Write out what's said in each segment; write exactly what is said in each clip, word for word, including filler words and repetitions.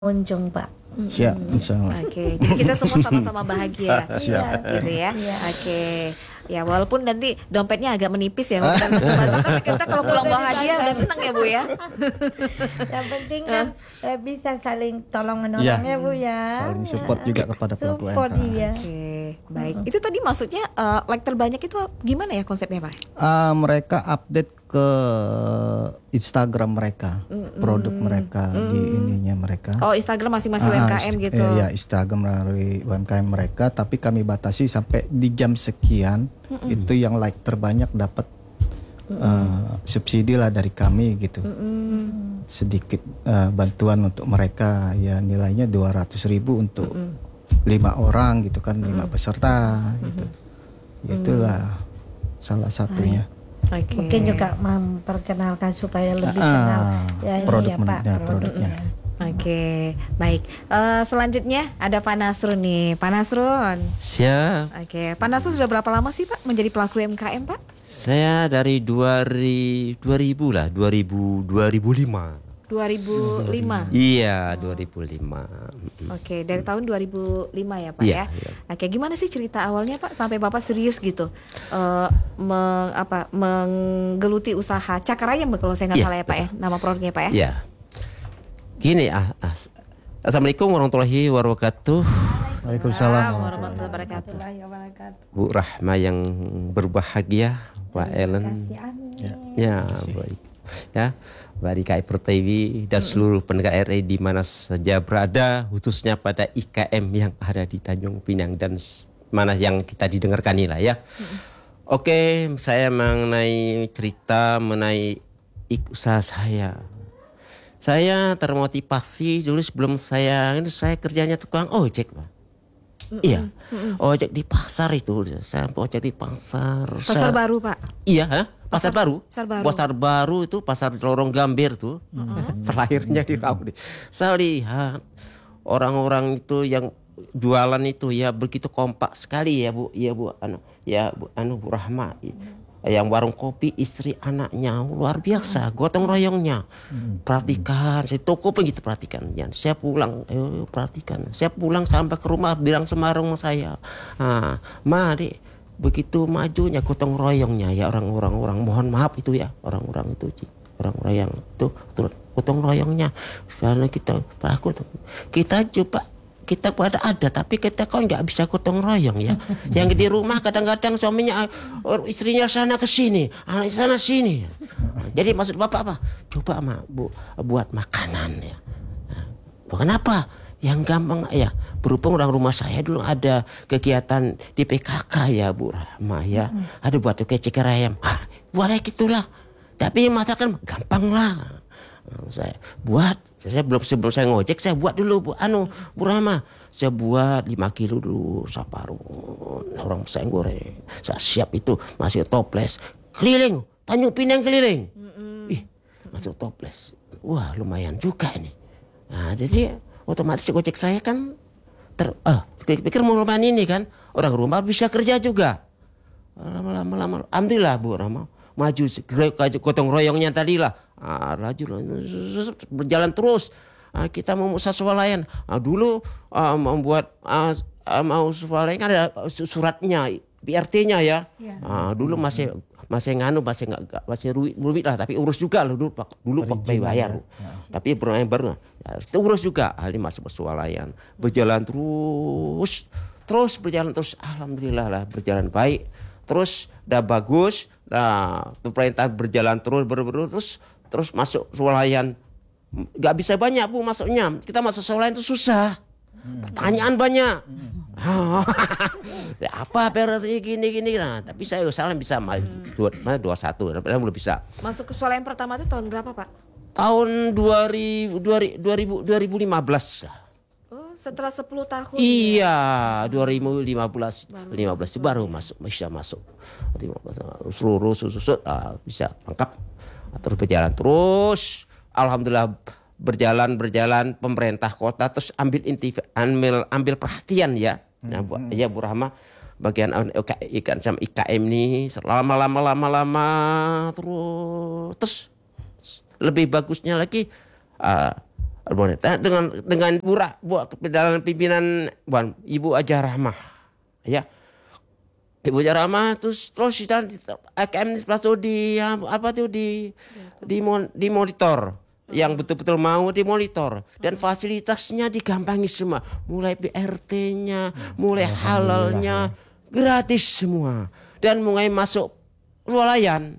Unjung, Pak. Siap, insya Allah. Oke, jadi kita semua sama-sama bahagia. Siap. Gitu ya. Iya. Oke. Ya walaupun nanti dompetnya agak menipis ya kalau kita masakan, tapi kita kalau pulang bahagia udah senang ya Bu ya. Yang penting kan eh, bisa saling tolong menolong Iya. ya Bu ya. Saling support juga kepada pelaku Support, U M K M. iya. Oke, baik. Itu tadi maksudnya eh, like terbanyak itu gimana ya konsepnya Pak? Ah, mereka update ke Instagram mereka, produk mereka di ininya mereka. Oh, Instagram masing-masing Ah, U M K M ist- gitu. eh, ya, Instagram melalui U M K M mereka, tapi kami batasi sampai di jam sekian itu yang like terbanyak dapat eh, subsidi lah dari kami gitu. Sedikit eh, bantuan untuk mereka, ya nilainya dua ratus ribu untuk lima orang gitu kan, lima peserta gitu. Itulah salah satunya. Oke. Mungkin juga memperkenalkan supaya lebih Ah, kenal ya, ini produk ya, men- Pak, ya, produknya. Oke, baik. Eh, selanjutnya ada Pak Nasrun nih. Pak Nasrun. Siap. Oke, Pak Nasrun sudah berapa lama sih Pak menjadi pelaku U M K M Pak? Saya dari dua ribu lah, dua ribu dua ribu lima. dua ribu lima. Iya, dua ribu lima. Oke, dari tahun dua ribu lima ya Pak Iya, ya. iya. Oke, gimana sih cerita awalnya Pak sampai Bapak serius gitu eh meng, apa, menggeluti usaha Cakar Ayam kalau saya nggak Iya, salah ya Pak ya, nama produknya Pak ya? Iya. Gini, ah, ah, Assalamualaikum warahmatullahi wabarakatuh. Waalaikumsalam. warahmatullahi wabarakatuh. Warahmatullahi wabarakatuh. Bu Rahma yang berbahagia, Pak Ellen. Kasih amin. Ya, baik. Ya, dari K I Pertiwi dan seluruh pendengar R I di mana saja berada, khususnya pada I K M yang ada di Tanjung Pinang dan s- mana yang kita didengarkan inilah ya. Oke, saya mengenai cerita mengenai ik- usaha saya. Saya termotivasi dulu sebelum saya ini saya kerjanya tukang ojek, Pak. Iya, ojek di pasar itu. Saya ojek di pasar. Pasar Saya- baru Pak. Iya, hah? Pasar, baru. Pasar baru. Pasar baru itu pasar Lorong Gambir tuh. Terlahirnya di tahun. Saya lihat orang-orang itu yang jualan itu ya begitu kompak sekali ya Bu, ya Bu, anu, ya Bu, anu Bu Rahma. Yang warung kopi istri anaknya luar biasa, gotong royongnya. Perhatikan, saya toko begitu perhatikan. Jangan saya pulang, ayo perhatikan. Saya pulang sampai ke rumah bilang sama rumah saya, ah, Ma, Dek, begitu majunya gotong royongnya ya orang-orang orang mohon maaf itu ya orang-orang itu Ci. Orang-orang yang itu turut gotong royongnya karena kita aku tuh kita coba kita pada ada tapi kita kok nggak bisa gotong royong ya. Yang di rumah kadang-kadang suaminya oh, istrinya sana ke sini, anak sana sini. Jadi maksud Bapak apa? Coba Ma, Bu, buat makanan ya. Nah, kenapa? Yang gampang ya, berhubung orang rumah saya dulu ada kegiatan di P K K ya Bu Rahma ya. Ada buat kayak Cakar Ayam. Ah, boleh gitulah. Tapi masakan gampang lah. Nah, saya buat, saya belum sebelum saya ngojek saya buat dulu Bu anu Bu Rahma. Saya buat lima kilo dulu saparun. Orang saya goreng. Saya siap itu masih toples keliling, Tanjung Pinang keliling. Ih, masuk toples. Wah, lumayan juga ini. Nah, jadi otomatis gojek saya kan ter ah pikir mau lumayan ini kan orang rumah bisa kerja juga lama-lama lama alhamdulillah Bu Rahma maju gotong royongnya tadi lah ah, laju berjalan terus ah, kita mau usaha swalayan ah, dulu ah, membuat ah, ah, mau swalayan kan ada suratnya P R T-nya ya ah, dulu masih masih nganu masih nggak masih rumit, rumit lah tapi urus juga loh dulu pak dulu pakai bayar ya. Tapi bermain baru ya, kita urus juga ahli masuk swalayan berjalan terus terus berjalan terus alhamdulillah lah berjalan baik terus udah bagus nah pemerintah berjalan terus ber, ber, terus terus masuk swalayan nggak bisa banyak Bu masuknya kita masuk swalayan itu susah pertanyaan banyak ya, apa berarti gini gini nah tapi saya salah bisa dua mana dua satu belum bisa Masuk ke swalayan pertama itu tahun berapa Pak? tahun dua ribu dua ribu dua ribu lima belas Oh, setelah sepuluh tahun. iya dua ribu lima belas lima belas itu baru masuk bisa masuk lima belas seluruh susut ah, bisa lengkap terus berjalan terus alhamdulillah berjalan berjalan pemerintah kota terus ambil intif ambil ambil perhatian ya nah Bu ya Bu Rahma bagian ikan sama I K M ini lama lama lama lama terus terus lebih bagusnya lagi uh, dengan dengan Burah buat dalam pimpinan Buan Ibu Aja Rahmah ya. Ibu Aja Rahmah terus terus kita A K M sebelah tuh di apa tuh di di, mon, di monitor yang betul-betul mau dimonitor dan fasilitasnya digampangi semua, mulai B R T-nya, mulai halalnya gratis semua dan mulai masuk swalayan.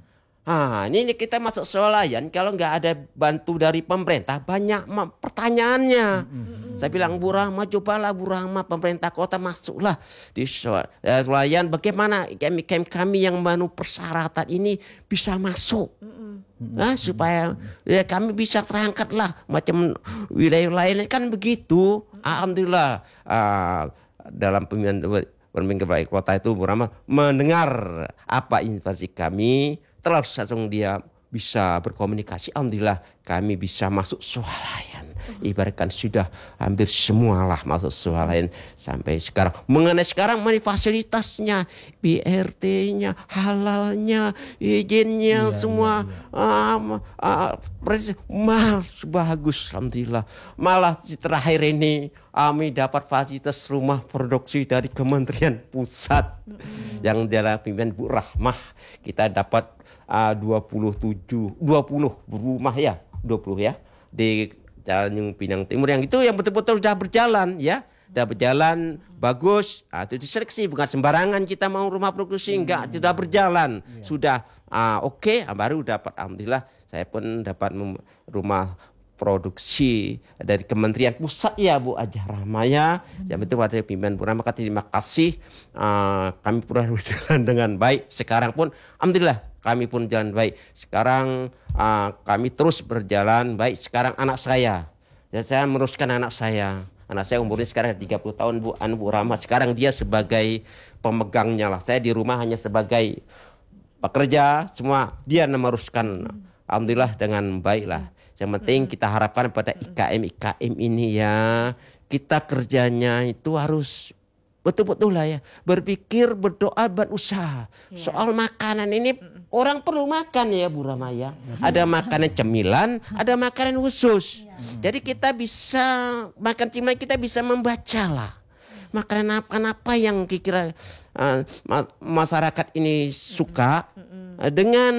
Ah, ini kita masuk swalayan kalau nggak ada bantu dari pemerintah banyak pertanyaannya. Mm-hmm. Saya bilang Bu Rahma, cobalah Bu Rahma pemerintah kota masuklah di swalayan. Bagaimana kami, kami yang menu persyaratan ini bisa masuk, mm-hmm. nah, supaya ya, kami bisa terangkatlah macam wilayah lainnya kan begitu. Mm-hmm. Alhamdulillah uh, dalam pemilihan pemilihan kota itu Bu Rahma mendengar apa investasi kami. Terus langsung dia bisa berkomunikasi. Alhamdulillah kami bisa masuk swalayan. Ibaratkan sudah hampir semualah masuk swalayan sampai sekarang. Mengenai sekarang mengenai fasilitasnya, B R T-nya, halalnya, izinnya, iya, semua iya, iya. Uh, uh, mal bagus. Alhamdulillah. Malah terakhir ini kami dapat fasilitas rumah produksi dari Kementerian Pusat mm-hmm. yang dalam pimpinan Bu Rahmah kita dapat uh, dua puluh tujuh dua puluh rumah ya dua puluh ya di Tanjung Pinang Timur yang itu yang betul-betul sudah berjalan ya, sudah berjalan bagus. Ah, itu diseleksi bukan sembarangan kita mau rumah produksi enggak, hmm. sudah berjalan, yeah. sudah ah, oke, okay, baru dapat. Alhamdulillah saya pun dapat mem- rumah produksi dari Kementerian Pusat ya Bu Aja Rahmah ya. Yang penting waktu pimpinan Bu Rahmah terima kasih. Uh, kami pernah berjalan dengan baik. Sekarang pun alhamdulillah kami pun jalan baik. Sekarang uh, kami terus berjalan baik. Sekarang anak saya, ya, saya meneruskan anak saya. Anak saya umurnya sekarang tiga puluh tahun Bu An Bu Rahmah. Sekarang dia sebagai pemegangnya lah. Saya di rumah hanya sebagai pekerja. Semua dia meneruskan. Alhamdulillah dengan baik lah. Yang penting kita harapkan pada I K M I K M ini ya, kita kerjanya itu harus betul-betul lah ya, berpikir, berdoa, berusaha. Ya. Soal makanan ini mm. orang perlu makan ya Bu Rahmah ya. Mm. Ada makanan cemilan, ada makanan khusus. Ya. Jadi kita bisa makan cemilan, kita bisa membaca lah. Makanan apa-apa yang kira-kira uh, masyarakat ini suka mm. dengan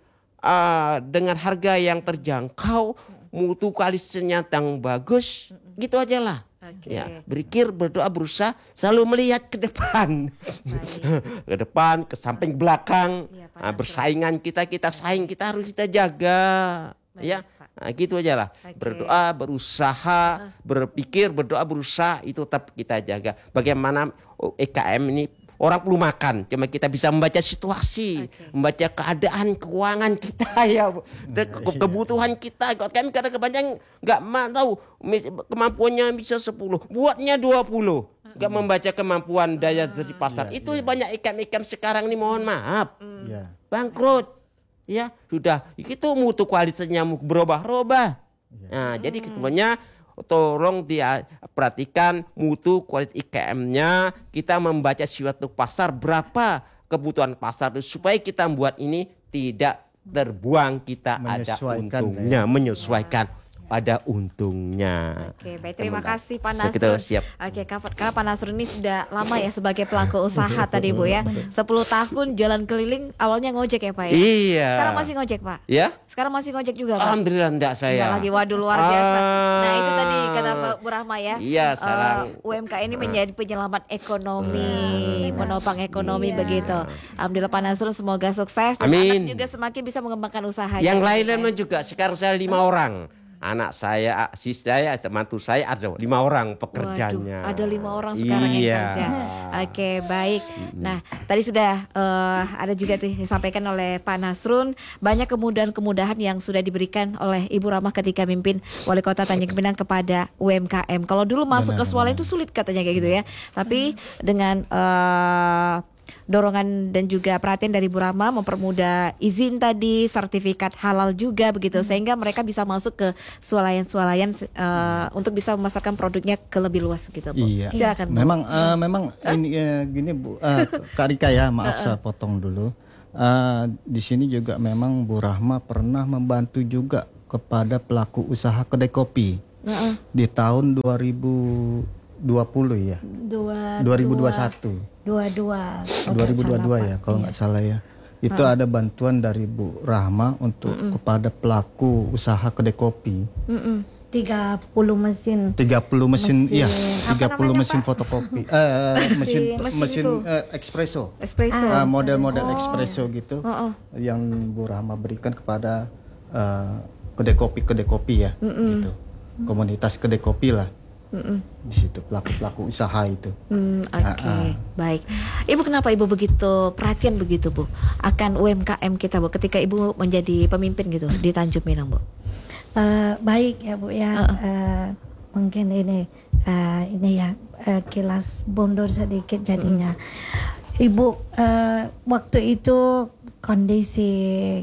Uh, dengan harga yang terjangkau, mutu kualitasnya yang bagus, gitu aja lah. Okay. Ya, berpikir, berdoa, berusaha, selalu melihat ke depan, ke depan, ke samping, belakang. Ya, nah, bersaingan kita, kita saing, kita harus kita jaga, baik, ya. Nah, gitu aja lah. Okay. Berdoa, berusaha, uh. berpikir, berdoa, berusaha, itu tetap kita jaga. Bagaimana E K M ini? Orang perlu makan, cuma kita bisa membaca situasi, okay. membaca keadaan keuangan kita ya, ke- kebutuhan kita. Kami kadang kebanyakan nggak tahu kemampuannya bisa sepuluh, buatnya dua puluh, nggak membaca kemampuan daya dari pasar. Yeah, itu yeah. banyak ikan-ikan sekarang ini mohon maaf, yeah. bangkrut, ya sudah. Itu mutu kualitasnya berubah-ubah. Yeah. Nah, jadi kemudiannya tolong dia perhatikan mutu kualitas I K M-nya, kita membaca suatu pasar berapa kebutuhan pasar itu supaya kita membuat ini tidak terbuang, kita ada untungnya, ya. menyesuaikan pada untungnya. Oke, baik, terima kasih Pak Nasrun. Kita siap. Oke, karena Pak Nasrun ini sudah lama ya sebagai pelaku usaha tadi Bu ya. sepuluh tahun jalan keliling, awalnya ngojek ya Pak ya? Iya. Sekarang masih ngojek Pak? Ya. Sekarang masih ngojek juga Pak? Alhamdulillah enggak saya. Enggak lagi, waduh luar biasa. Ah, nah itu tadi kata Pak Bu Rahmah ya. Iya, sekarang uh, U M K M ini menjadi penyelamat ekonomi, penopang ekonomi iya. begitu. Alhamdulillah Pak Nasrun semoga sukses dan Amin. anak juga semakin bisa mengembangkan usahanya. Yang lain-lain juga, sekarang saya lima orang. Anak saya, sis saya, mantu saya ada lima orang pekerjanya. Waduh, ada lima orang sekarang iya. yang kerja. Oke, baik. Nah, tadi sudah uh, ada juga disampaikan oleh Pak Nasrun banyak kemudahan-kemudahan yang sudah diberikan oleh Ibu Rahmah ketika mimpin Wali Kota Tanjung Pinang kepada U M K M. Kalau dulu masuk benar, ke swalayan itu sulit katanya kayak gitu ya. Tapi dengan uh, dorongan dan juga perhatian dari Bu Rahmah mempermudah izin tadi, sertifikat halal juga begitu, hmm. sehingga mereka bisa masuk ke swalayan-swalayan uh, untuk bisa memasarkan produknya ke lebih luas gitu Bu. Iya. Silakan Bu. Memang uh, memang ini uh, gini Bu, uh, Kak Rika ya, maaf saya potong dulu. Uh, di sini juga memang Bu Rahmah pernah membantu juga kepada pelaku usaha kedai kopi Heeh. di tahun dua ribu dua puluh ya. Dua, dua ribu dua puluh satu. Dua dua. dua ribu dua puluh dua ya kalau nggak salah ya. Itu ada bantuan dari Bu Rahma untuk kepada pelaku usaha kedai kopi. Mm-mm. Tiga puluh mesin. tiga puluh mesin, Mesin, ya, apa tiga puluh namanya, mesin Pak? fotokopi. Eh, mesin Mesin mesin itu. eh, espresso. Espresso. Ah, model-model espresso gitu. Heeh. Yang Bu Rahma berikan kepada eh, kedai kopi-kedai kopi ya, gitu. Komunitas kedai kopi lah. Mm-mm. Di situ pelaku-pelaku usaha itu. Hmm, oke, Ah, ah. baik. Ibu kenapa Ibu begitu perhatian begitu Bu akan U M K M kita Bu ketika Ibu menjadi pemimpin gitu di Tanjung Pinang Bu? Eh, baik ya Bu ya. Uh-uh. Eh, mungkin ini eh, ini ya eh, kilas mundur sedikit jadinya. Ibu eh, waktu itu kondisi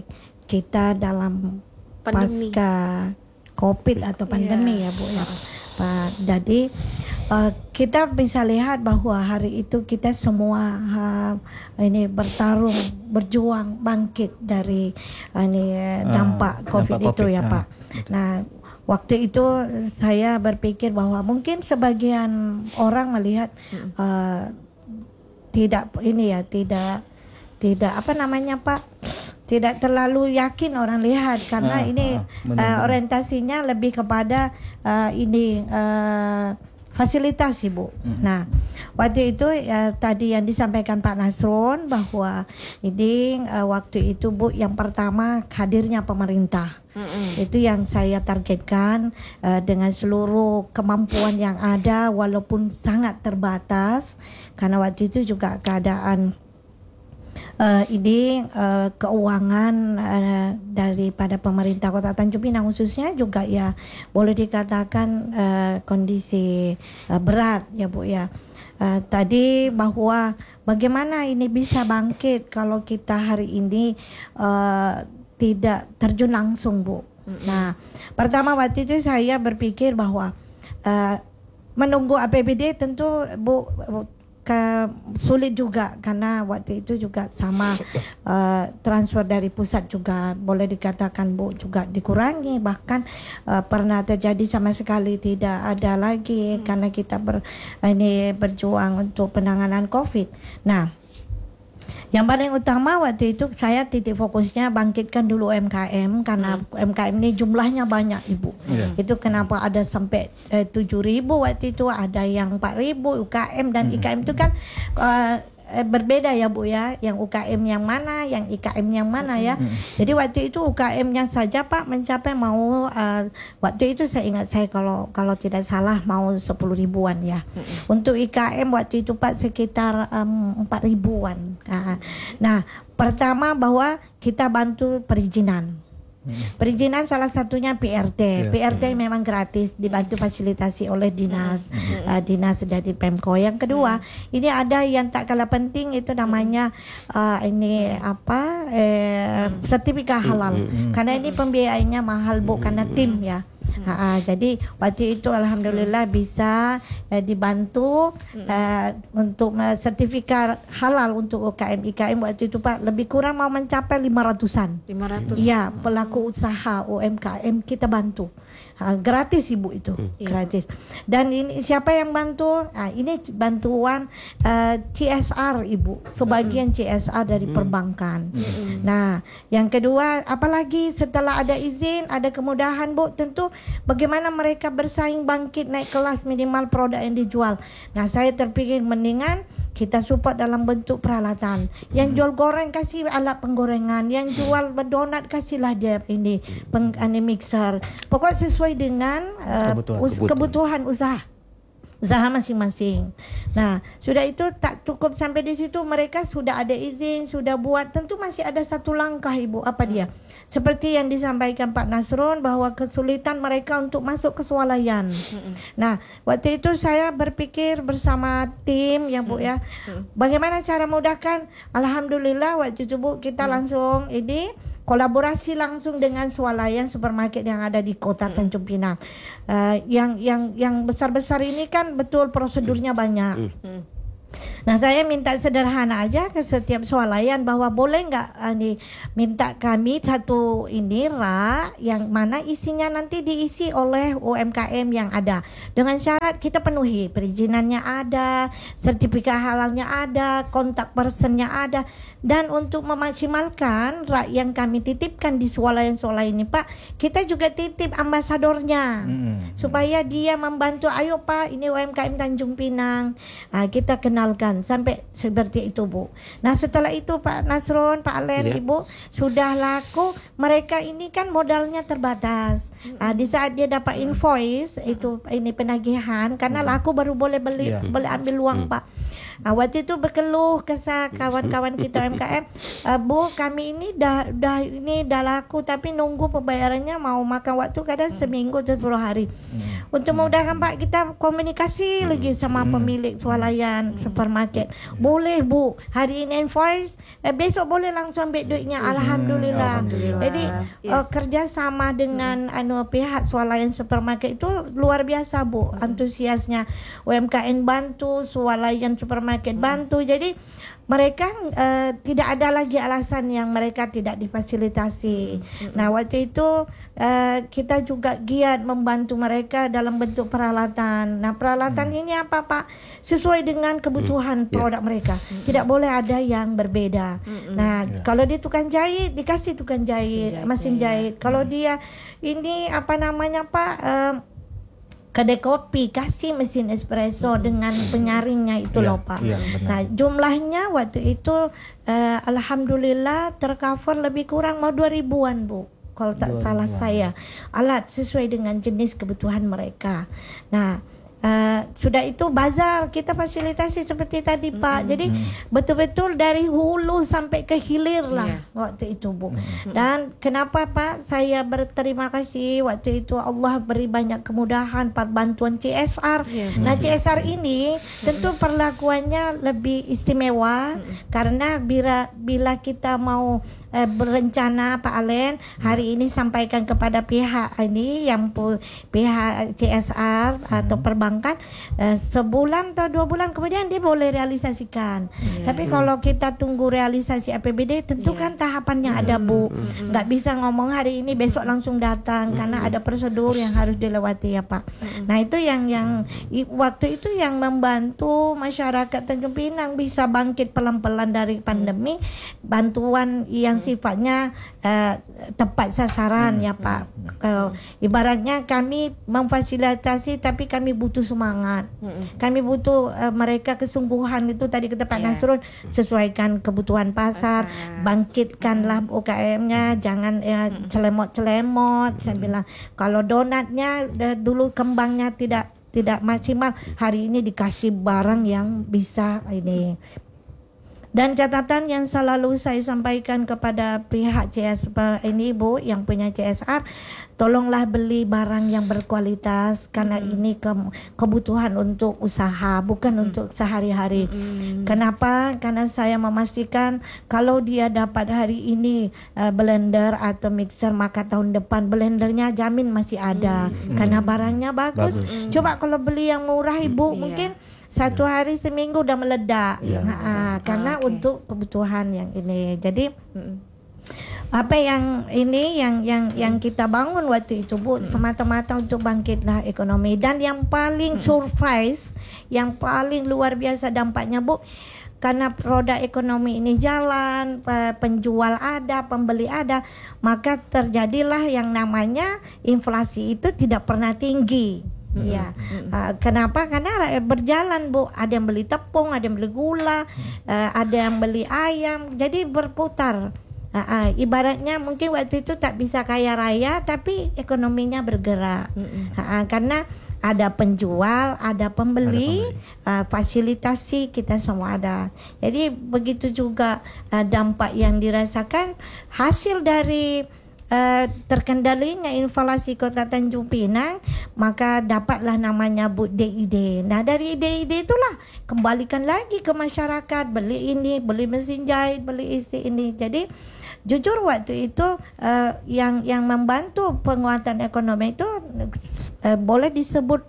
kita dalam Pandemi. pasca COVID atau pandemi ya Bu ya. Pak. Jadi uh, kita bisa lihat bahwa hari itu kita semua uh, ini bertarung, berjuang bangkit dari uh, ini uh, dampak Ah, COVID, dampak itu COVID, ya ah, Pak. betul. Nah, waktu itu saya berpikir bahwa mungkin sebagian orang melihat uh, tidak ini ya, tidak tidak apa namanya Pak, tidak terlalu yakin orang lihat karena Ah, ini ah, benar, uh, benar. orientasinya lebih kepada uh, ini uh, fasilitas Ibu. Nah, waktu itu uh, tadi yang disampaikan Pak Nasrun bahwa ini uh, waktu itu Bu yang pertama hadirnya pemerintah. Mm-mm. Itu yang saya targetkan uh, dengan seluruh kemampuan yang ada walaupun sangat terbatas karena waktu itu juga keadaan Uh, ini uh, keuangan uh, daripada pemerintah Kota Tanjung Pinang khususnya juga ya boleh dikatakan uh, kondisi uh, berat ya Bu ya. Uh, tadi bahwa bagaimana ini bisa bangkit kalau kita hari ini uh, tidak terjun langsung Bu. Nah, pertama waktu itu saya berpikir bahwa uh, menunggu A P B D tentu Bu, Bu ke, sulit juga karena waktu itu juga sama uh, transfer dari pusat juga boleh dikatakan Bu juga dikurangi bahkan uh, pernah terjadi sama sekali tidak ada lagi hmm. karena kita ber, ini berjuang untuk penanganan COVID. Nah, yang paling utama waktu itu saya titik fokusnya bangkitkan dulu U M K M karena hmm. U M K M ini jumlahnya banyak Ibu. Yeah. Itu kenapa ada sampai eh, tujuh ribu waktu itu, ada yang empat ribu U K M dan I K M itu kan uh, eh, berbeda ya Bu ya, yang U K M yang mana, yang I K M yang mana ya. Jadi waktu itu U K M-nya saja Pak mencapai mau uh, waktu itu saya ingat saya kalau kalau tidak salah mau sepuluh ribuan ya. Untuk I K M waktu itu Pak sekitar um, empat ribuan. Nah, nah, pertama bahwa kita bantu perizinan. Perizinan salah satunya P R T. P R T. P R T memang gratis, dibantu fasilitasi oleh dinas, uh, dinas dari Pemko. Yang kedua, ini ada yang tak kalah penting itu namanya uh, ini apa eh, sertifikat halal. Karena ini pembiayaannya mahal Bu, karena tim ya. Ha, ha, jadi waktu itu alhamdulillah bisa eh, dibantu eh, untuk eh, sertifikat halal untuk U K M I K M waktu itu Pak lebih kurang mau mencapai lima ratusan. lima ratus. Ya, pelaku usaha U M K M kita bantu. Ha, gratis Ibu itu, gratis. Dan ini siapa yang bantu? Nah, ini bantuan uh, C S R Ibu, sebagian C S R dari perbankan. Nah, yang kedua, apalagi setelah ada izin, ada kemudahan Bu, tentu bagaimana mereka bersaing bangkit naik kelas minimal produk yang dijual. Nah, saya terpikir mendingan kita support dalam bentuk peralatan. Yang jual goreng kasih alat penggorengan, yang jual donat kasihlah dia ini peng, ini mixer. Pokok sesuai dengan uh, Kebutuhan. us- kebutuhan usaha usaha masing-masing. Nah, sudah itu tak cukup sampai di situ, mereka sudah ada izin, sudah buat, tentu masih ada satu langkah Ibu, apa dia? Seperti yang disampaikan Pak Nasrun bahwa kesulitan mereka untuk masuk ke swalayan. Nah, waktu itu saya berpikir bersama tim ya Bu ya, bagaimana cara mudahkan? Alhamdulillah waktu itu Bu kita langsung ini kolaborasi langsung dengan swalayan supermarket yang ada di Kota Tanjung Pinang. Uh, yang yang yang besar-besar ini kan betul prosedurnya banyak. Nah, saya minta sederhana aja ke setiap swalayan bahwa boleh nggak uh, nih minta kami satu ini rak yang mana isinya nanti diisi oleh U M K M yang ada dengan syarat kita penuhi perizinannya ada, sertifikat halalnya ada, kontak personnya ada. Dan untuk memaksimalkan rak yang kami titipkan di swalayan-swalayan ini Pak, kita juga titip ambasadornya Mm-mm. supaya dia membantu. Ayo Pak, ini U M K M Tanjung Pinang, ah, kita kenalkan sampai seperti itu Bu. Nah setelah itu Pak Nasrun, Pak Alen, Ya. Ibu sudah laku. Mereka ini kan modalnya terbatas. Ah, di saat dia dapat invoice itu ini penagihan karena laku baru boleh beli Ya. boleh ambil uang Pak. Ah, waktu itu berkeluh kesah kawan-kawan kita U M K M, ah, Bu kami ini dah dah ini dah laku tapi nunggu pembayarannya mau makan waktu kadang seminggu atau sepuluh hari. Untuk memudahkan Pak kita komunikasi lagi sama pemilik swalayan supermarket. Boleh Bu, hari ini invoice, eh, besok boleh langsung ambil duitnya. Alhamdulillah. Alhamdulillah. Jadi Ya. uh, kerjasama dengan anu pihak swalayan supermarket itu luar biasa Bu, antusiasnya. U M K M bantu, swalayan supermarket bantu. Jadi mereka uh, tidak ada lagi alasan yang mereka tidak difasilitasi. Nah waktu itu uh, kita juga giat membantu mereka dalam bentuk peralatan. Nah peralatan ini apa Pak? Sesuai dengan kebutuhan produk mereka. Tidak boleh ada yang berbeda. Nah kalau dia tukang jahit dikasih tukang jahit, mesin jahit. Kalau dia ini apa namanya Pak? Uh, kedai kopi kasih mesin espresso dengan penyaringnya itu Iya, loh Pak. iya, benar. Nah jumlahnya waktu itu uh, alhamdulillah tercover lebih kurang mau dua ribuan Bu. Kalau tak Dua salah ribuan. saya alat sesuai dengan jenis kebutuhan mereka. Nah uh, sudah itu bazar kita fasilitasi seperti tadi Pak. Jadi betul-betul dari hulu sampai ke hilir lah Iya. waktu itu Bu. Dan kenapa Pak saya berterima kasih waktu itu Allah beri banyak kemudahan bantuan C S R. Iya. Nah C S R ini tentu perlakuannya lebih istimewa karena bila bila kita mau eh, berencana Pak Alen hari ini sampaikan kepada pihak ini yang pu- pihak C S R atau perbankan eh, sebulan atau dua bulan kemudian dia boleh realisasikan. Tapi kalau kita tunggu realisasi A P B D tentu Iya. kan tahapannya ada Bu. Nggak bisa ngomong hari ini besok langsung datang karena ada prosedur yang harus dilewati ya Pak. Nah itu yang yang i- waktu itu yang membantu masyarakat Tanjung Pinang bisa bangkit pelan-pelan dari pandemi, bantuan yang sifatnya eh, tepat sasaran ya Pak. Kalau ibaratnya kami memfasilitasi tapi kami butuh semangat. Kami butuh eh, mereka kesungguhan itu tadi kata Pak Iya. Nasrun sesuaikan kebutuhan pasar, Pasar. bangkitkanlah U K M-nya, jangan ya, celemot-celemot. Saya bilang kalau donatnya eh, dulu kembangnya tidak tidak maksimal, hari ini dikasih barang yang bisa ini. Dan catatan yang selalu saya sampaikan kepada pihak C S R ini Bu yang punya C S R, tolonglah beli barang yang berkualitas karena ini ke- kebutuhan untuk usaha bukan untuk sehari-hari. Kenapa? Karena saya memastikan kalau dia dapat hari ini uh, blender atau mixer maka tahun depan blendernya jamin masih ada karena barangnya bagus. Bagus. Coba kalau beli yang murah Ibu Iya. mungkin satu hari seminggu udah meledak. Iya. Ha, karena Ah, oke. untuk kebutuhan yang ini. Jadi apa yang ini yang yang yang kita bangun waktu itu Bu semata-mata untuk bangkitlah ekonomi dan yang paling surprise, yang paling luar biasa dampaknya Bu karena produk ekonomi ini jalan, pe- penjual ada, pembeli ada, maka terjadilah yang namanya inflasi itu tidak pernah tinggi. Iya, Ah, kenapa? Karena eh, berjalan Bu, ada yang beli tepung, ada yang beli gula, eh, ada yang beli ayam, jadi berputar. Ah, ah, ibaratnya mungkin waktu itu tak bisa kaya raya, tapi ekonominya bergerak. Ah, ah, karena ada penjual, ada pembeli, ah, fasilitasi kita semua ada. Jadi begitu juga ah, dampak yang dirasakan hasil dari Uh, terkendalinya inflasi Kota Tanjung Pinang, maka dapatlah namanya Bu D I D. Nah dari D I D itulah kembalikan lagi ke masyarakat, beli ini, beli mesin jahit, beli isi ini. Jadi jujur waktu itu uh, yang yang membantu penguatan ekonomi itu uh, boleh disebut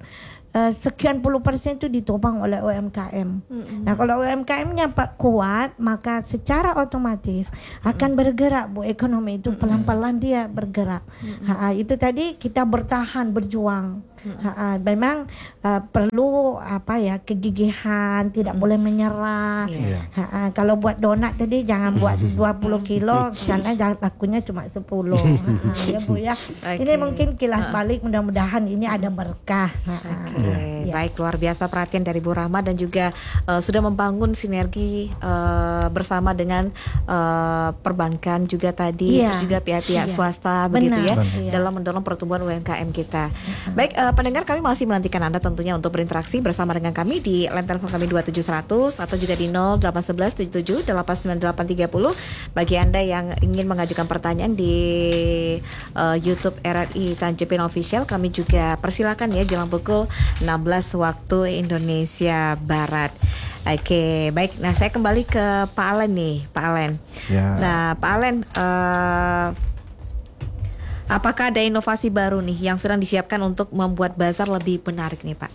uh, sekian puluh persen itu ditopang oleh U M K M. Mm-hmm. Nah kalau U M K M-nya kuat, maka secara otomatis akan bergerak Bu, ekonomi itu pelan-pelan dia bergerak. Mm-hmm. Ha, itu tadi kita bertahan, berjuang. Ha, memang uh, perlu apa ya, kegigihan, tidak boleh menyerah. Yeah. Ha, kalau buat donat tadi jangan buat dua puluh kilo karena lakunya cuma sepuluh. Ha, ya Bu ya. Okay. Ini mungkin kilas balik, mudah-mudahan ini ada berkah. Ha, okay. ya. Baik, luar biasa perhatian dari Bu Rahma dan juga uh, sudah membangun sinergi uh, bersama dengan uh, perbankan juga tadi, yeah. terus juga pihak-pihak yeah. swasta begitu ya, Benar. dalam mendorong pertumbuhan U M K M kita. Uh-huh. Baik, uh, pendengar, kami masih menantikan Anda tentunya untuk berinteraksi bersama dengan kami di line telepon kami dua tujuh seratus atau juga di nol delapan satu satu tujuh tujuh delapan sembilan delapan tiga nol. Bagi Anda yang ingin mengajukan pertanyaan di uh, YouTube R R I Tanjung Pinang Official, kami juga persilakan ya jelang pukul enam belas waktu Indonesia Barat. Oke, baik. Nah, saya kembali ke Pak Alen nih, Pak Alen. Ya. Nah, Pak Alen, uh, apakah ada inovasi baru nih yang sedang disiapkan untuk membuat bazar lebih menarik nih Pak?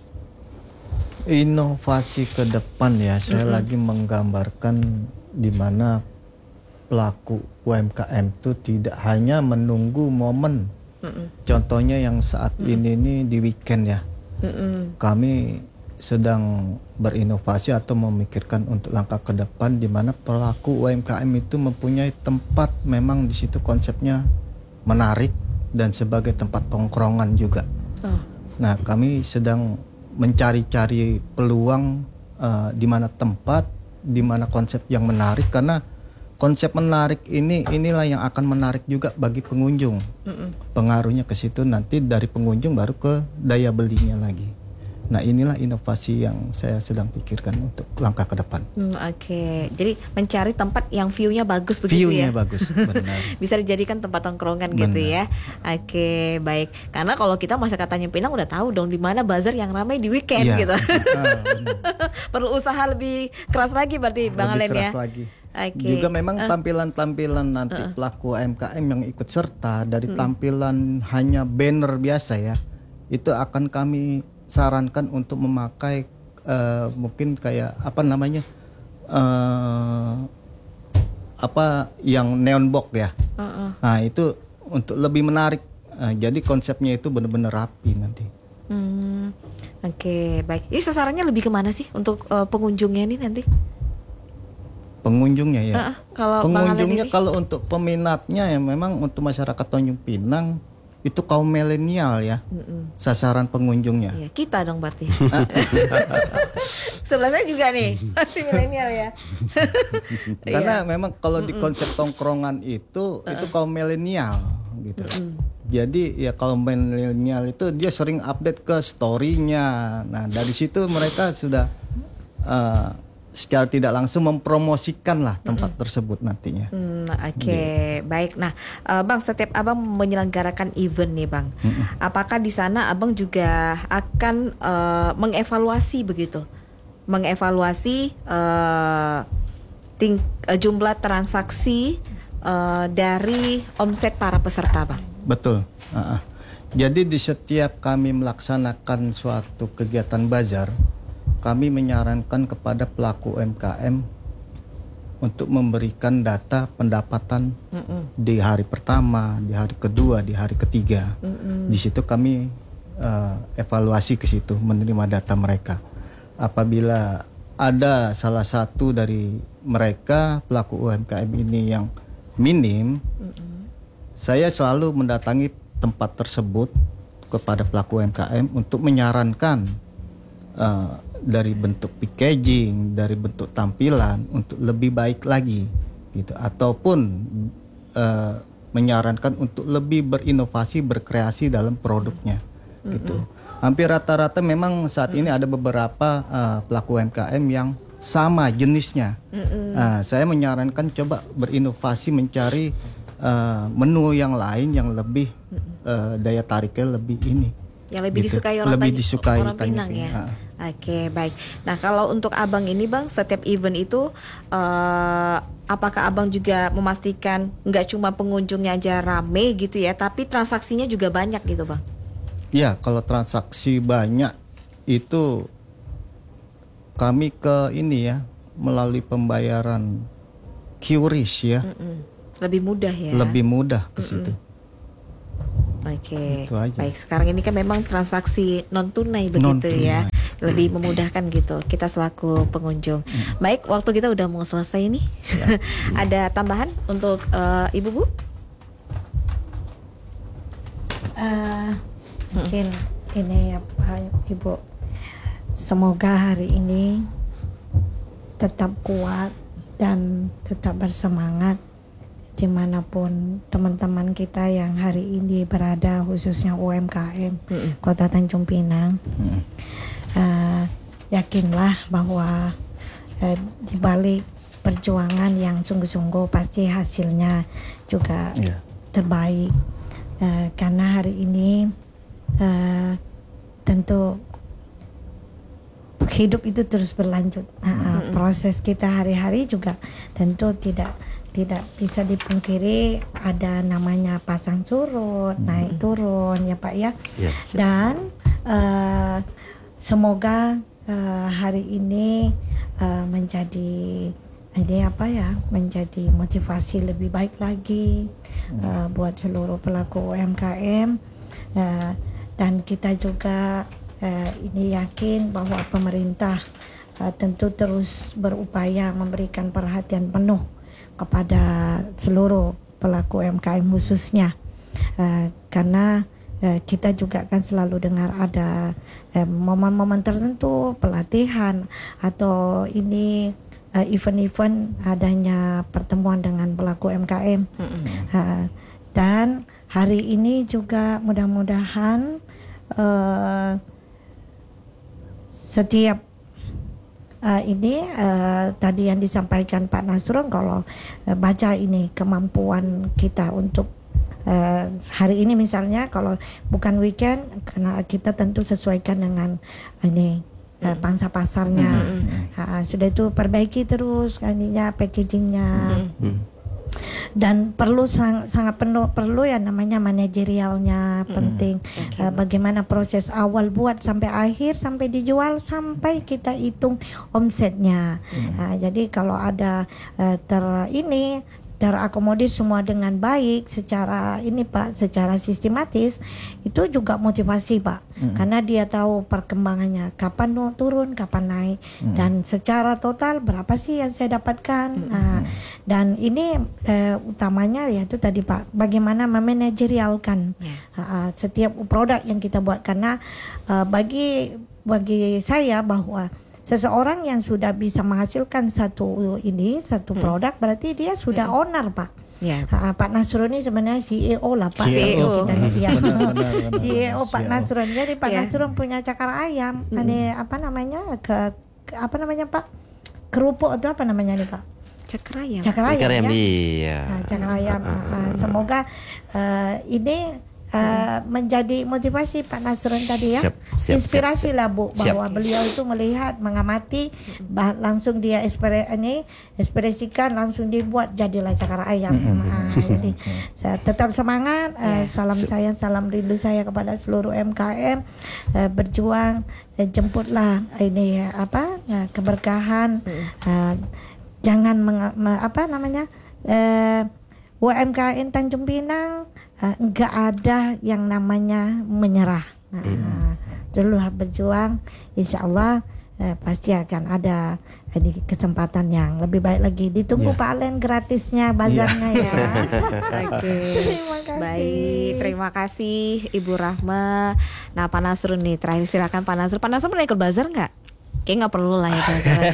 Inovasi ke depan ya, saya mm-hmm. lagi menggambarkan di mana pelaku U M K M itu tidak hanya menunggu momen. Mm-hmm. Contohnya yang saat mm-hmm. ini nih di weekend ya, mm-hmm. kami sedang berinovasi atau memikirkan untuk langkah ke depan di mana pelaku U M K M itu mempunyai tempat, memang di situ konsepnya menarik dan sebagai tempat tongkrongan juga. Oh. Nah, kami sedang mencari-cari peluang uh, di mana tempat, di mana konsep yang menarik, karena konsep menarik ini inilah yang akan menarik juga bagi pengunjung. Mm-mm. Pengaruhnya ke situ, nanti dari pengunjung baru ke daya belinya lagi. Nah, inilah inovasi yang saya sedang pikirkan untuk langkah ke depan. Hmm, Oke, okay. Jadi mencari tempat yang view-nya bagus begitu view-nya ya? bagus, benar. Bisa dijadikan tempat tongkrongan benar. Gitu ya. Oke, okay, baik. Karena kalau kita masyarakat Tanjung Pinang udah tahu dong di mana bazar yang ramai di weekend ya. Gitu. Ah, perlu usaha lebih keras lagi berarti Bang Alen ya. Lebih keras lagi. Okay. Juga memang uh. tampilan-tampilan nanti uh. pelaku U M K M yang ikut serta dari hmm. tampilan hanya banner biasa ya, itu akan kami sarankan untuk memakai uh, mungkin kayak apa namanya uh, apa yang neon box ya. Uh-uh. Nah, itu untuk lebih menarik. Uh, jadi konsepnya itu benar-benar rapi nanti. Hmm, Oke, okay, baik. Ini sasarannya lebih kemana sih untuk uh, pengunjungnya ini nanti? Pengunjungnya ya. Uh-uh, kalau pengunjungnya kalau untuk peminatnya ya memang untuk masyarakat Tanjung Pinang itu kaum milenial ya. Mm-mm. Sasaran pengunjungnya. Iya, kita dong berarti. Sebelah saya juga nih masih milenial ya. Karena memang kalau di konsep tongkrongan itu uh-uh. itu kaum milenial gitu. Mm-mm. Jadi ya kaum milenial itu dia sering update ke story-nya. Nah, dari situ mereka sudah uh, secara tidak langsung mempromosikan lah tempat mm-hmm. tersebut nantinya. Hmm, Oke, okay. Baik. Nah, uh, Bang, setiap Abang menyelenggarakan event nih, Bang, mm-hmm. apakah di sana Abang juga akan uh, mengevaluasi begitu, mengevaluasi uh, ting- uh, jumlah transaksi uh, dari omset para peserta, Bang? Betul. Uh-uh. Jadi di setiap kami melaksanakan suatu kegiatan bazar, kami menyarankan kepada pelaku U M K M untuk memberikan data pendapatan Mm-mm. di hari pertama, di hari kedua, di hari ketiga. Mm-mm. Di situ kami uh, evaluasi ke situ, menerima data mereka. Apabila ada salah satu dari mereka pelaku U M K M ini yang minim, Mm-mm. saya selalu mendatangi tempat tersebut kepada pelaku U M K M untuk menyarankan uh, dari bentuk packaging, dari bentuk tampilan untuk lebih baik lagi gitu, ataupun uh, menyarankan untuk lebih berinovasi, berkreasi dalam produknya mm-hmm. gitu. Hampir rata-rata memang saat mm-hmm. ini ada beberapa uh, pelaku U M K M yang sama jenisnya. Mm-hmm. Uh, saya menyarankan coba berinovasi, mencari uh, menu yang lain yang lebih mm-hmm. uh, daya tariknya lebih ini. Yang lebih gitu. disukai orang, lebih tanya, disukai orang Pinang ya. Uh. Oke, baik. Nah, kalau untuk Abang ini, Bang, setiap event itu uh, apakah Abang juga memastikan nggak cuma pengunjungnya aja rame gitu ya, tapi transaksinya juga banyak gitu, Bang? Ya, kalau transaksi banyak itu kami ke ini ya melalui pembayaran Q R I S ya. Mm-mm. Lebih mudah ya. Lebih mudah ke situ. Oke, Itu aja. baik. Sekarang ini kan memang transaksi non tunai begitu Non-tunai. ya, lebih memudahkan gitu. Kita selaku pengunjung. Baik, waktu kita udah mau selesai nih. Ada tambahan untuk uh, Ibu Bu? Eh, mungkin ini ya Pak Ibu, semoga hari ini tetap kuat dan tetap bersemangat dimanapun teman-teman kita yang hari ini berada, khususnya U M K M Mm-mm. Kota Tanjung Pinang. Hmm. Eh, yakinlah bahwa eh, di balik perjuangan yang sungguh-sungguh pasti hasilnya juga Iya. terbaik. Eh, karena hari ini eh, tentu hidup itu terus berlanjut. Nah, proses kita hari-hari juga tentu tidak tidak bisa dipungkiri, ada namanya pasang surut, naik turun ya Pak ya. Ya. Dan eh, semoga eh, hari ini eh, menjadi ini apa ya, menjadi motivasi lebih baik lagi eh, buat seluruh pelaku U M K M. Eh, dan kita juga eh, ini yakin bahwa pemerintah eh, tentu terus berupaya memberikan perhatian penuh kepada seluruh pelaku U M K M khususnya. Eh, karena eh, kita juga kan selalu dengar ada eh, momen-momen tertentu pelatihan atau ini eh, event-event adanya pertemuan dengan pelaku U M K M. Eh, dan hari ini juga mudah-mudahan eh, setiap Uh, ini uh, tadi yang disampaikan Pak Nasrun, kalau uh, baca ini kemampuan kita untuk uh, hari ini misalnya kalau bukan weekend, karena kita tentu sesuaikan dengan ini uh, pangsa pasarnya. Uh, sudah itu perbaiki terus ininya, packagingnya. Dan perlu sang, sangat penuh, perlu ya namanya manajerialnya penting. Uh, bagaimana proses awal buat sampai akhir, sampai dijual, sampai kita hitung omsetnya. Uh, jadi kalau ada uh, ter ini terakomodir semua dengan baik secara ini Pak, secara sistematis, itu juga motivasi Pak. Mm. Karena dia tahu perkembangannya, kapan nu- turun, kapan naik, mm. dan secara total berapa sih yang saya dapatkan. Mm. Nah, dan ini eh, utamanya yaitu tadi Pak, bagaimana memanajerialkan Yeah. uh, setiap produk yang kita buat, karena uh, bagi bagi saya bahwa seseorang yang sudah bisa menghasilkan satu ini satu Hmm. produk berarti dia sudah owner Pak. Ya. Ha, Pak Nasrun ini sebenarnya C E O lah Pak. C E O. Kita lihat dia. Benar, benar, benar, C E O benar, Pak C E O. Nasrun. Jadi Pak Ya. Nasrun punya cakar ayam. Ini apa namanya ke, ke apa namanya Pak? Kerupuk itu apa namanya nih Pak? Cakra ya. Cakar ayam Ikan ya. ayam, iya. Nah, cakar ayam. Ah, semoga eh, ini eh, menjadi motivasi Pak Nasrun tadi ya. Siap, siap, Inspirasi siap, lah Bu, siap. bahwa beliau itu melihat, mengamati, bah, langsung dia ekspre, ini, ekspresikan, langsung dibuat jadilah cakar ayam. Ah, jadi saya tetap semangat. eh, salam sayang, salam rindu saya kepada seluruh M K M. eh, berjuang, eh, jemputlah ini ya apa eh, keberkahan. Eh, jangan meng, me- apa namanya eh, U M K M Tanjung Pinang eh, enggak ada yang namanya menyerah. Nah, terus berjuang, insya Allah eh, pasti akan ada eh, di kesempatan yang lebih baik lagi. Ditunggu Ya. Pak Alen gratisnya bazarnya ya. Oke. Terima kasih. Baik, terima kasih Ibu Rahma. Nah, Pak Nasrun nih, terakhir silakan Pak Nasrun. Pak Nasrun pernah ikut bazar nggak? Kayaknya nggak perlu lah ya bazar.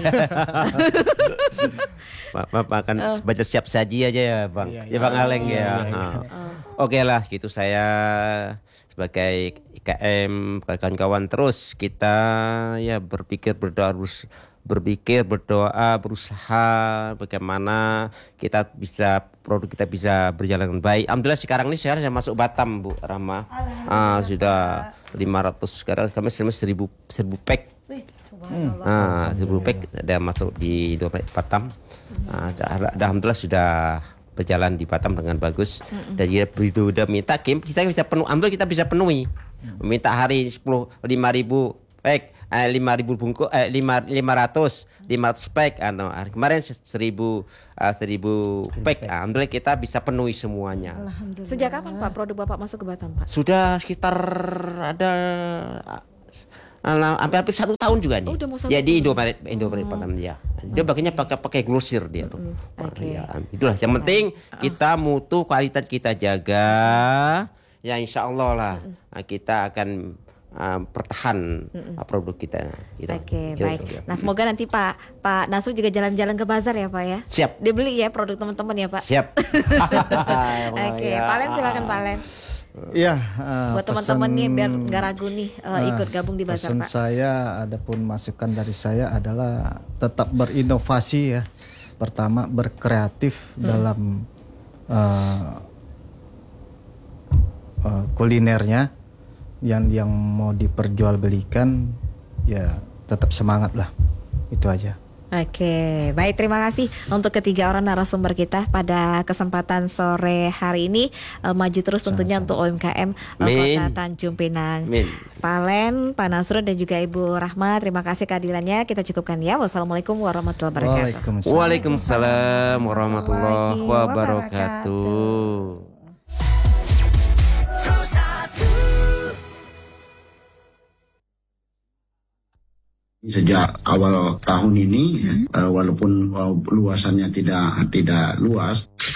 Pak, Pak, Pak kan baca siap saji aja ya Bang. Iya, Ya iya. Bang Aleng Iya, ya. iya, iya. Ah. Oke lah, gitu saya sebagai I K M kawan-kawan terus kita ya berpikir berdoa terus berpikir berdoa berusaha bagaimana kita bisa produk kita bisa berjalan dengan baik. Alhamdulillah sekarang ini saya sudah masuk Batam Bu Rahma. Ah, sudah lima ratus, sekarang kami selama seribu seribu pack. Wih, subhanallah. Ah, seribu pack sudah masuk di Batam. Ah, dah- dah- alhamdulillah sudah berjalan di Batam dengan bagus. Dan dia begitu udah minta Kim, kita bisa penuh, alhamdulillah kita bisa penuhi. Minta hari sepuluh lima ribu pack, eh, lima ribu bungkus, eh, lima lima ratus lima ratus pack, atau hari kemarin seribu uh, seribu pack. Alhamdulillah kita bisa penuhi semuanya. Alhamdulillah. Sejak kapan Pak produk Bapak masuk ke Batam, Pak? Sudah sekitar ada uh, hampir-hampir satu tahun juga nih. Oh, udah mau satu ya di tahun. Indomaret, Indomaret Batam ya. Dia bagiannya pakai pakai grosir dia tuh. Oke. Ya, itulah yang penting kita mutu kualitas kita jaga. Ya insya Allah lah kita akan uh, pertahan uh, produk kita. Gitu. Oke, Gitu, baik. gitu. Nah, semoga nanti Pak Pak Nasrul juga jalan-jalan ke bazar ya, Pak ya. Siap. Dia beli ya produk teman-teman ya, Pak. Siap. Oke, Ya. Pak Len silakan Pak Len. Iya, eh, Buat teman-teman pesan- nih biar nggak ragu nih uh, eh, ikut gabung di bazar, pesan Pak. saya, adapun masukan dari saya adalah tetap berinovasi ya. Pertama berkreatif Hmm. dalam eh, eh, kulinernya, yang yang mau diperjualbelikan ya tetap semangat lah, itu aja. Oke, baik, terima kasih untuk ketiga orang narasumber kita pada kesempatan sore hari ini. Eh, maju terus tentunya untuk U M K M eh, Amin. Kota Tanjung Pinang. Amin. Pak Len, Pak Nasrul dan juga Ibu Rahma, terima kasih kehadirannya. Kita cukupkan ya. Wassalamualaikum warahmatullahi wabarakatuh. Waalaikumsalam. Waalaikumsalam warahmatullahi wabarakatuh. Sejak awal tahun ini, ya, eh, walaupun eh, luasannya tidak tidak luas,